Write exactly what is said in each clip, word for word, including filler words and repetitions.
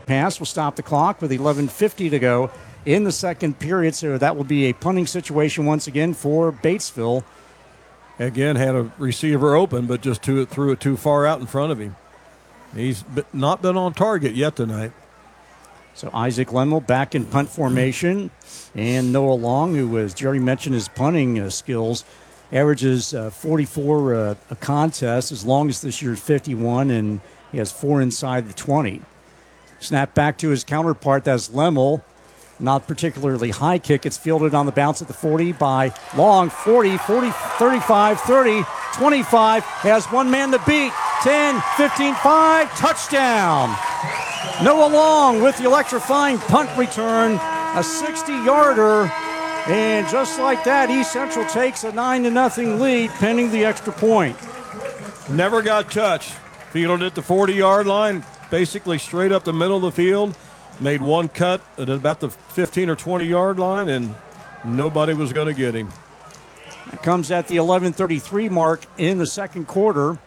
pass will stop the clock with eleven fifty to go in the second period. So that will be a punting situation once again for Batesville. Again, had a receiver open, but just threw it, threw it too far out in front of him. He's not been on target yet tonight. So Isaac Lemmel back in punt formation. And Noah Long, who, as Jerry mentioned, his punting uh, skills, averages uh, forty-four uh, a contest, as long as this year's fifty-one, and he has four inside the twenty. Snap back to his counterpart, that's Lemmel. Not particularly high kick. It's fielded on the bounce at the forty by Long. forty, forty, thirty-five, thirty, twenty-five. Has one man to beat. ten, fifteen, five. Touchdown. Noah Long with the electrifying punt return. A sixty-yarder. And just like that, East Central takes a nine to nothing lead, pending the extra point. Never got touched. Fielded at the forty-yard line, basically straight up the middle of the field. Made one cut at about the fifteen or twenty-yard line, and nobody was going to get him. It comes at the eleven thirty-three mark in the second quarter.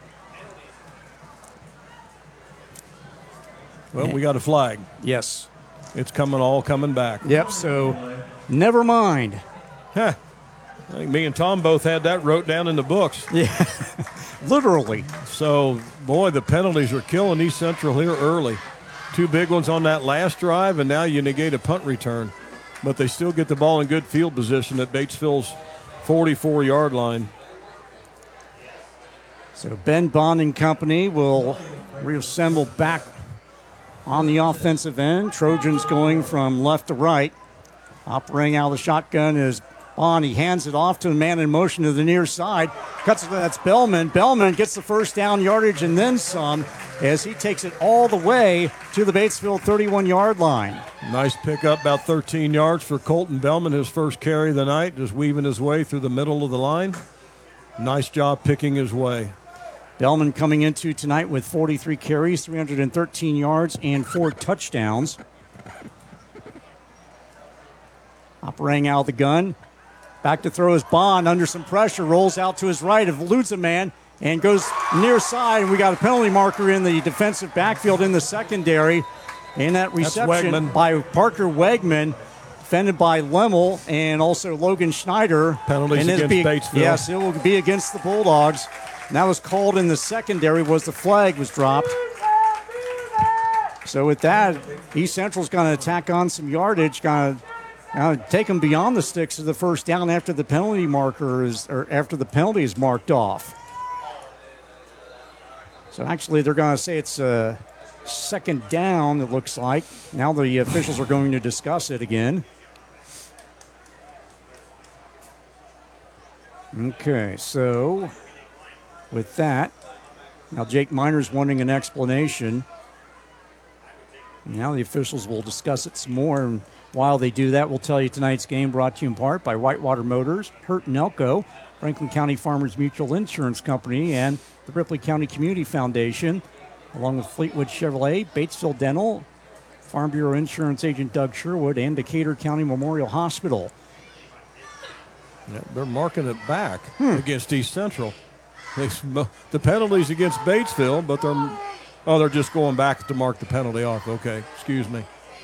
Well, we got a flag. Yes. It's coming, all coming back. Yep, so never mind. Huh. I think me and Tom both had that wrote down in the books. Yeah, literally. So, boy, the penalties are killing East Central here early. Two big ones on that last drive, and now you negate a punt return. But they still get the ball in good field position at Batesville's forty-four-yard line. So Ben Bond and company will reassemble back on the offensive end. Trojans going from left to right. Operating out of the shotgun is Bond. He hands it off to the man in motion to the near side. Cuts it, that's Bellman. Bellman gets the first down yardage and then some, as he takes it all the way to the Batesville thirty-one-yard line. Nice pickup, about thirteen yards for Colton Bellman, his first carry of the night, just weaving his way through the middle of the line. Nice job picking his way. Bellman coming into tonight with forty-three carries, three hundred thirteen yards, and four touchdowns. Operating out of the gun. Back to throw his Bond under some pressure. Rolls out to his right, eludes a man, and goes near side. And we got a penalty marker in the defensive backfield in the secondary. And that reception by Parker Wegman, defended by Lemmel and also Logan Schneider. Penalties and against be, Batesville. Yes, it will be against the Bulldogs. And that was called in the secondary, was the flag was dropped. So with that, East Central's going to attack on some yardage, going to Now take them beyond the sticks of the first down after the penalty marker is, or after the penalty is marked off. So actually, they're going to say it's a second down. It looks like now the officials are going to discuss it again. Okay, so with that, now Jake Miner's wanting an explanation. Now the officials will discuss it some more. And while they do that, we'll tell you tonight's game brought to you in part by Whitewater Motors, Hurt and Elko, Franklin County Farmers Mutual Insurance Company, and the Ripley County Community Foundation, along with Fleetwood Chevrolet, Batesville Dental, Farm Bureau Insurance Agent Doug Sherwood, and Decatur County Memorial Hospital. Yeah, they're marking it back hmm. against East Central. They, the penalties against Batesville, but they're, oh, they're just going back to mark the penalty off. Okay, excuse me.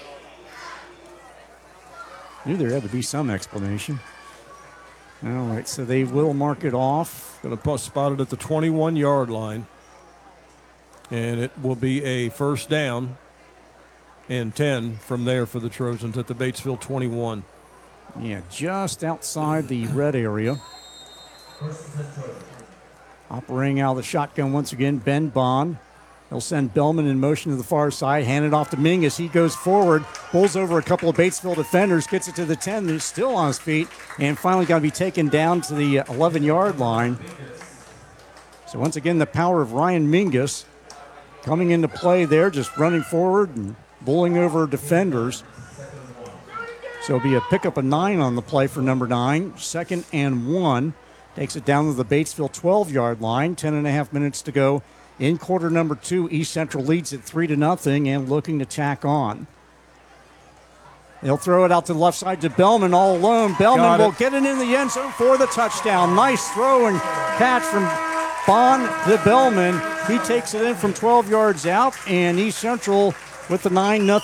Knew there had to be some explanation. All right, so they will mark it off. Going to spot it at the twenty-one-yard line. And it will be a first down and ten from there for the Trojans at the Batesville twenty-one. Yeah, just outside the red area. Operating out of the shotgun once again, Ben Bond. He'll send Bellman in motion to the far side, hand it off to Ming as he goes forward, pulls over a couple of Batesville defenders, gets it to the ten, he's still on his feet, and finally got to be taken down to the eleven-yard line. So once again, the power of Ryan Mingus coming into play there, just running forward and bowling over defenders. So it'll be a pickup of nine on the play for number nine, second and one. Takes it down to the Batesville twelve-yard line, ten and a half minutes to go. In quarter number two, East Central leads at three to nothing and looking to tack on. They'll throw it out to the left side to Bellman all alone. Bellman will get it in the end zone for the touchdown. Nice throw and catch from Bond to Bellman. He takes it in from twelve yards out, and East Central with the nine nothing